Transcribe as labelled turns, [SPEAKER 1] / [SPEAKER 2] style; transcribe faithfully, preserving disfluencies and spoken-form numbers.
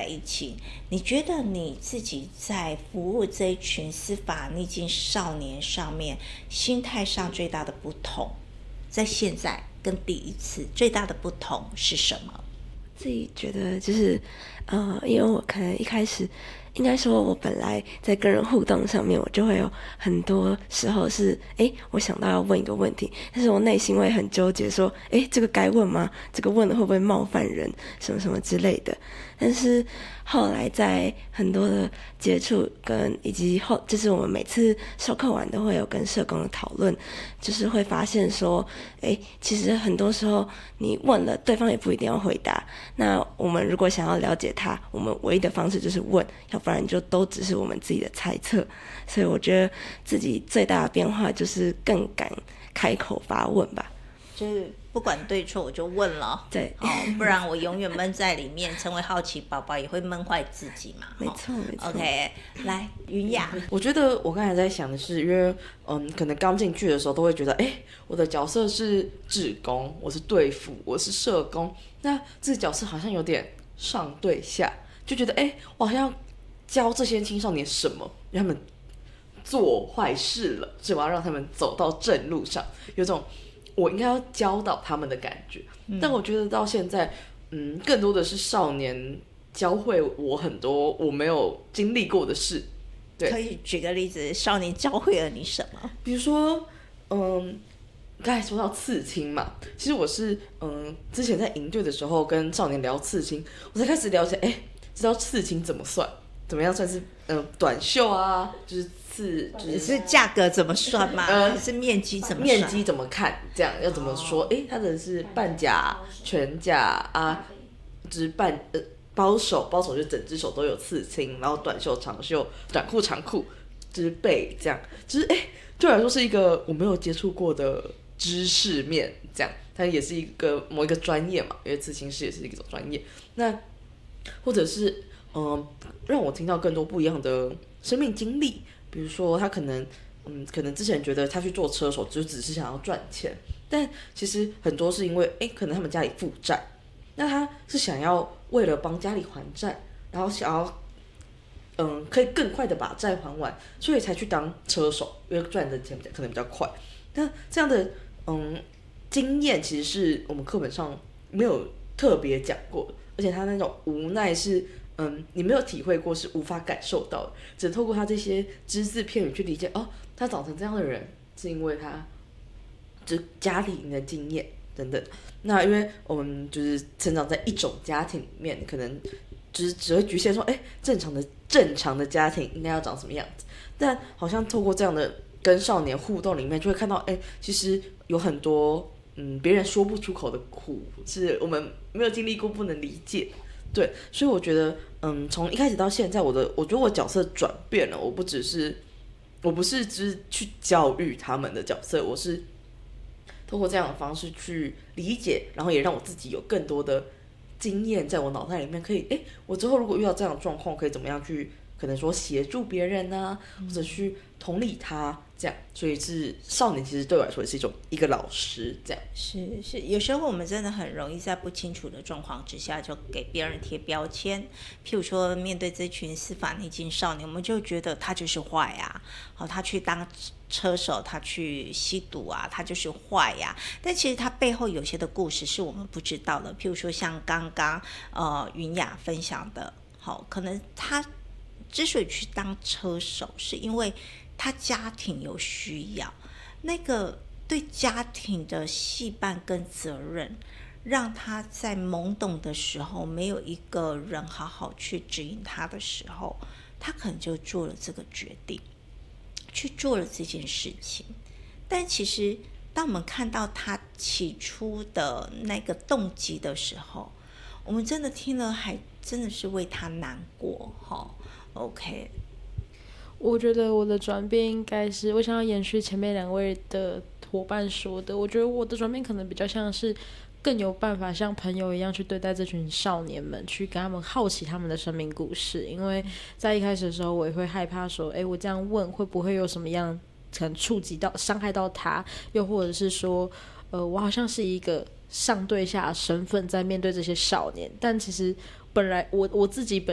[SPEAKER 1] 一起，你觉得你自己在服务这一群司法逆境少年上面，心态上最大的不同，在现在跟第一次最大的不同是什么？
[SPEAKER 2] 自己觉得就是，呃，因为我可能一开始，应该说我本来在跟人互动上面，我就会有很多时候是，诶，我想到要问一个问题，但是我内心会很纠结，说，诶，这个该问吗？这个问了会不会冒犯人？什么什么之类的。但是后来在很多的接触跟以及后，就是我们每次授课完都会有跟社工的讨论，就是会发现说，诶，其实很多时候你问了，对方也不一定要回答。那我们如果想要了解他，我们唯一的方式就是问，要不然就都只是我们自己的猜测。所以我觉得自己最大的变化就是更敢开口发问吧。
[SPEAKER 1] 就是不管对错我就问了，
[SPEAKER 2] 对，
[SPEAKER 1] 哦，不然我永远闷在里面，成为好奇宝宝也会闷坏自己嘛。
[SPEAKER 2] 没错没错。
[SPEAKER 1] OK， 来云雅，
[SPEAKER 3] 我觉得我刚才在想的是，因为嗯，可能刚进去的时候都会觉得，哎，我的角色是志工，我是队辅，我是社工，那这个角色好像有点上对下，就觉得，哎，我好像教这些青少年什么，让他们做坏事了，所以我要让他们走到正路上，有种我应该要教导他们的感觉。嗯、但我觉得到现在，嗯，更多的是少年教会我很多我没有经历过的事。对，
[SPEAKER 1] 可以举个例子，少年教会了你什么？
[SPEAKER 3] 比如说，嗯，刚才说到刺青嘛，其实我是嗯，之前在营队的时候跟少年聊刺青，我才开始了解，哎，知道刺青怎么算，怎么样算是嗯短袖啊，就是刺，就是
[SPEAKER 1] 是价格怎么算吗？呃，是面积怎么算？
[SPEAKER 3] 面积怎么看？这样要怎么说？哎、哦，它的是半甲、全甲啊，就是半呃。包手，包手就整只手都有刺青，然后短袖、长袖、短裤、长裤，就是背这样，就是哎，对我来说是一个我没有接触过的知识面，这样，它也是一个某一个专业嘛，因为刺青师也是一种专业。那或者是嗯、呃，让我听到更多不一样的生命经历，比如说他可能嗯，可能之前觉得他去做车手就只是想要赚钱，但其实很多是因为哎，可能他们家里负债。那他是想要为了帮家里还债，然后想要，嗯，可以更快的把债还完，所以才去当车手，因为赚的钱可能比较快。那这样的嗯经验，其实是我们课本上没有特别讲过的，而且他那种无奈是，嗯，你没有体会过，是无法感受到的，只透过他这些只字片语去理解，哦，他长成这样的人，是因为他就家庭的经验。等等，那因为我们就是成长在一种家庭里面，可能只只会局限说，哎，正常的正常的家庭应该要长什么样子。但好像透过这样的跟少年互动里面，就会看到，哎，其实有很多嗯别人说不出口的苦，是我们没有经历过，不能理解。对，所以我觉得，嗯，从一开始到现在，我的我觉得我角色转变了，我不只是我不是只是去教育他们的角色，我是。透过这样的方式去理解，然后也让我自己有更多的经验在我脑袋里面，可以，哎，我之后如果遇到这样的状况，可以怎么样去，可能说协助别人啊，或者去同理他，这样，所以是少年，其实对我来说也是一种一个老师，这样。
[SPEAKER 1] 是是，有时候我们真的很容易在不清楚的状况之下，就给别人贴标签。譬如说，面对这群司法逆境少年，我们就觉得他就是坏啊，好，他去当车手，他去吸毒啊，他就是坏呀、啊。但其实他背后有些的故事是我们不知道的。譬如说像刚刚呃云雅分享的，好，可能他之所以去当车手，是因为他家庭有需要，那个对家庭的羁绊跟责任，让他在懵懂的时候，没有一个人好好去指引他的时候，他可能就做了这个决定。去做了这件事情，但其实当我们看到他起初的那个动机的时候，我们真的听了还真的是为他难过哈。OK，
[SPEAKER 4] 我觉得我的转变应该是，我想要延续前面两位的伙伴说的，我觉得我的转变可能比较像是更有办法像朋友一样去对待这群少年们，去跟他们好奇他们的生命故事。因为在一开始的时候，我也会害怕说，哎，我这样问会不会有什么样可能触及到、伤害到他，又或者是说，呃，我好像是一个上对下的身份在面对这些少年，但其实本来我我自己本